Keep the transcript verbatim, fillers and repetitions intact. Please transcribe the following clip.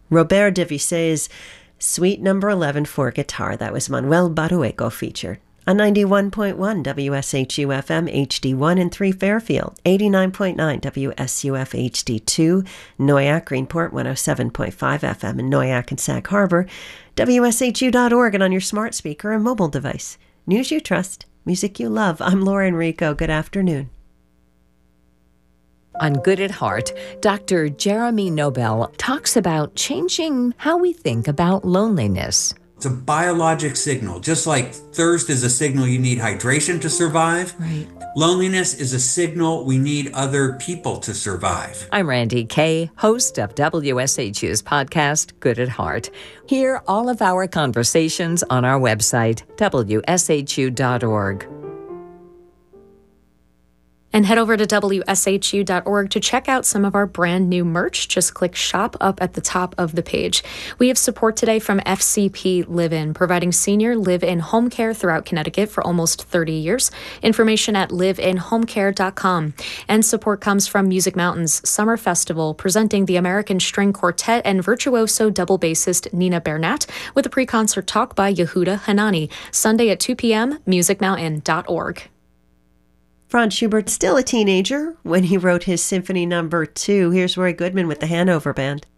Robert Devissé's Suite Number eleven for guitar. That was Manuel Barrueco featured. On ninety-one point one W S H U F M H D one in three Fairfield, eighty-nine point nine W S U F H D two, Noyak Greenport, one oh seven point five F M in Noyak and Sag Harbor, W S H U dot org and on your smart speaker and mobile device. News you trust, music you love. I'm Laura Enrico. Good afternoon. On Good at Heart, Doctor Jeremy Nobel talks about changing how we think about loneliness. It's a biologic signal. Just like thirst is a signal you need hydration to survive, right. Loneliness is a signal we need other people to survive. I'm Randy Kay, host of W S H U's podcast, Good at Heart. Hear all of our conversations on our website, W S H U dot org. And head over to W S H U dot org to check out some of our brand new merch. Just click shop up at the top of the page. We have support today from F C P Live-In, providing senior live-in home care throughout Connecticut for almost thirty years. Information at live in home care dot com. And support comes from Music Mountains Summer Festival, presenting the American String Quartet and virtuoso double bassist Nina Bernat with a pre-concert talk by Yehuda Hanani. Sunday at two p.m., music mountain dot org. Franz Schubert, still a teenager when he wrote his Symphony Number two. Here's Roy Goodman with the Hanover Band.